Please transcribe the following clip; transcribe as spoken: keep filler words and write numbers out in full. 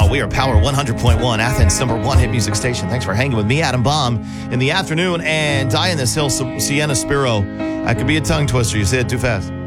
We are Power one hundred point one, Athens' number one hit music station. Thanks for hanging with me, Adam Baum, in the afternoon. And Die in This Hill, Sienna Spiro. That could be a tongue twister. You say it too fast.